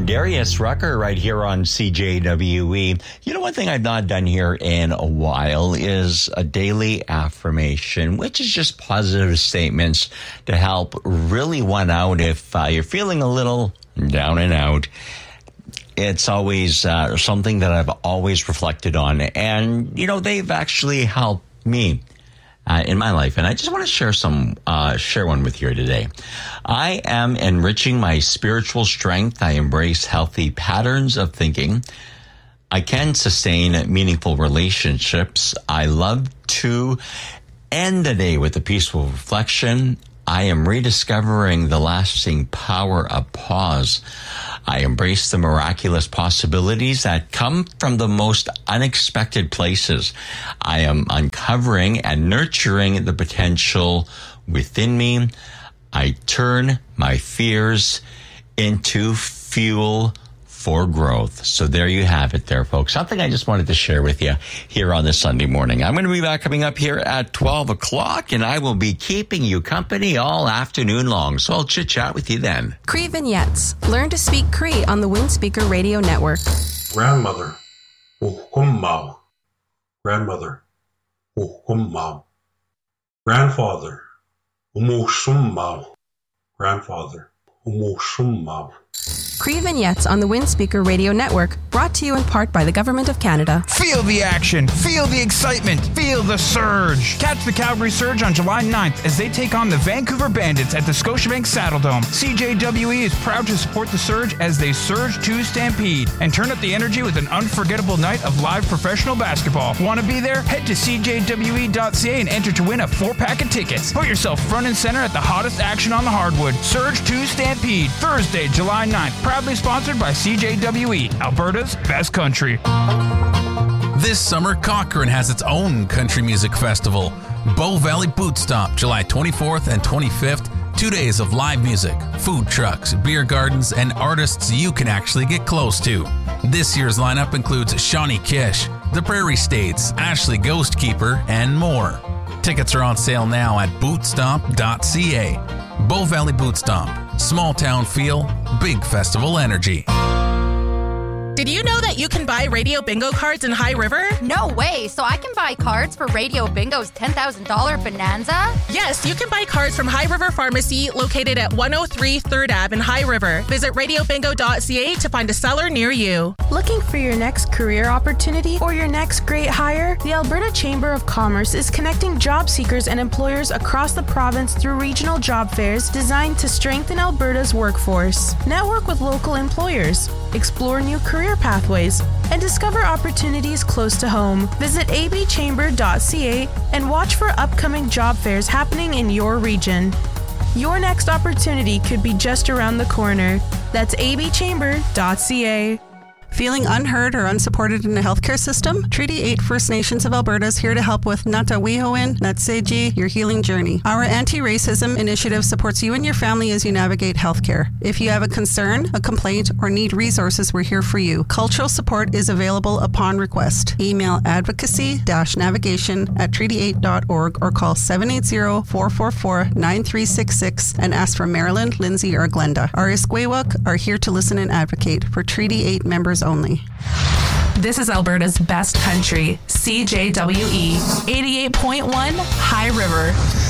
Darius Rucker right here on CJWE. You know, one thing I've not done here in a while is a daily affirmation, which is just positive statements to help really one out if you're feeling a little down and out. It's always something that I've always reflected on. And, you know, they've actually helped me in my life. And I just want to share one with you today. I am enriching my spiritual strength. I embrace healthy patterns of thinking. I can sustain meaningful relationships. I love to end the day with a peaceful reflection. I am rediscovering the lasting power of pause. I embrace the miraculous possibilities that come from the most unexpected places. I am uncovering and nurturing the potential within me. I turn my fears into fuel for growth. So there you have it there, folks. Something I just wanted to share with you here on this Sunday morning. I'm going to be back coming up here at 12 o'clock, and I will be keeping you company all afternoon long. So I'll chit-chat with you then. Cree Vignettes. Learn to speak Cree on the Windspeaker Radio Network. Grandmother. Uhummau. Grandmother. Uhummau. Grandfather. Umusummau. Grandfather. Umusummau. Cree Vignettes on the Windspeaker Radio Network, brought to you in part by the Government of Canada. Feel the action, feel the excitement, feel the surge. Catch the Calgary Surge on July 9th as they take on the Vancouver Bandits at the Scotiabank Saddledome. CJWE is proud to support the Surge as they surge to Stampede and turn up the energy with an unforgettable night of live professional basketball. Want to be there? Head to cjwe.ca and enter to win a 4-pack of tickets. Put yourself front and center at the hottest action on the hardwood. Surge to Stampede, Thursday, July 9th. Proudly sponsored by CJWE, Alberta's best country. This summer, Cochrane has its own country music festival. Bow Valley Boot Stop, July 24th and 25th. 2 days of live music, food trucks, beer gardens, and artists you can actually get close to. This year's lineup includes Shawnee Kish, The Prairie States, Ashley Ghostkeeper, and more. Tickets are on sale now at bootstomp.ca. Bow Valley Boot Stomp. Small town feel, big festival energy. Did you know that you can buy Radio Bingo cards in High River? No way! So I can buy cards for Radio Bingo's $10,000 bonanza? Yes, you can buy cards from High River Pharmacy, located at 103 3rd Ave in High River. Visit radiobingo.ca to find a seller near you. Looking for your next career opportunity or your next great hire? The Alberta Chamber of Commerce is connecting job seekers and employers across the province through regional job fairs designed to strengthen Alberta's workforce. Network with local employers, explore new career pathways, and discover opportunities close to home. Visit abchamber.ca and watch for upcoming job fairs happening in your region. Your next opportunity could be just around the corner. That's abchamber.ca. Feeling unheard or unsupported in the healthcare system? Treaty 8 First Nations of Alberta is here to help with Natawihoin Natseji, your healing journey. Our anti-racism initiative supports you and your family as you navigate healthcare. If you have a concern, a complaint, or need resources, we're here for you. Cultural support is available upon request. Email advocacy-navigation@treaty8.org or call 780-444-9366 and ask for Marilyn, Lindsay, or Glenda. Our Iskwewak are here to listen and advocate for Treaty 8 members only. This is Alberta's best country, CJWE 88.1 High River.